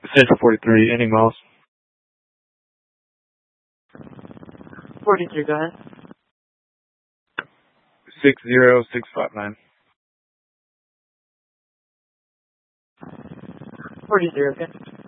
Central 43, ending miles. 43, go ahead. 60659. 43, okay.